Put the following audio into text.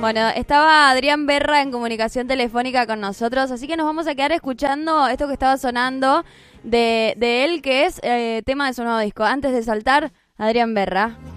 Bueno, estaba Adrián Berra en comunicación telefónica con nosotros, así que nos vamos a quedar escuchando esto que estaba sonando de él, que es tema de su nuevo disco. Antes de saltar, Adrián Berra.